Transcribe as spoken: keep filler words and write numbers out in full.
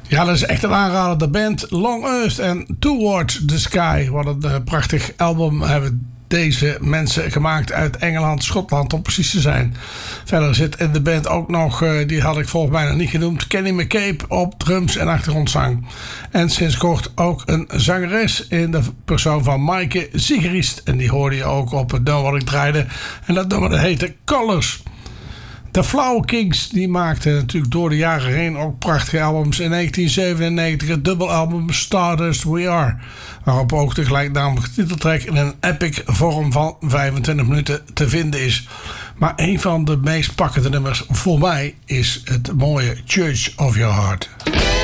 Ja, dat is echt een aanrader. De band Long Earth en Toward the Sky. Wat een uh, prachtig album hebben deze mensen gemaakt uit Engeland, Schotland om precies te zijn. Verder zit in de band ook nog, uh, die had ik volgens mij nog niet genoemd, Kenny McCabe op drums en achtergrondzang. En sinds kort ook een zangeres in de persoon van Maaike Sigrist. En die hoorde je ook op het nummer wat ik draaide. En dat nummer dat heette Colors. De Flower Kings die maakten natuurlijk door de jaren heen ook prachtige albums. In negentien zevenennegentig het dubbelalbum Stardust We Are, waarop ook de gelijknamige titeltrack in een epic vorm van vijfentwintig minuten te vinden is. Maar een van de meest pakkende nummers voor mij is het mooie Church of Your Heart.